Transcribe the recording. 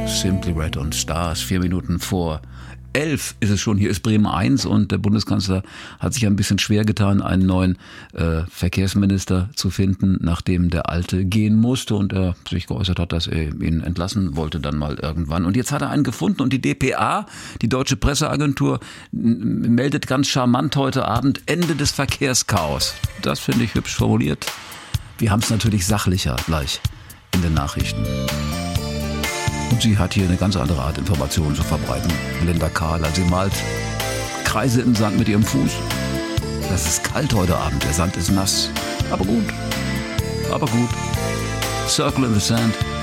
Simply Red und Stars, 4 Minuten vor 11 ist es schon. Hier ist Bremen 1 und der Bundeskanzler hat sich ein bisschen schwer getan, einen neuen Verkehrsminister zu finden, nachdem der alte gehen musste und er sich geäußert hat, dass er ihn entlassen wollte dann mal irgendwann. Und jetzt hat er einen gefunden und die dpa, die Deutsche Presseagentur, meldet ganz charmant heute Abend Ende des Verkehrschaos. Das finde ich hübsch formuliert. Wir haben es natürlich sachlicher gleich in den Nachrichten. Und sie hat hier eine ganz andere Art, Informationen zu verbreiten. Linda Kahler, sie malt Kreise im Sand mit ihrem Fuß. Das ist kalt heute Abend, der Sand ist nass. Aber gut. Circle in the Sand.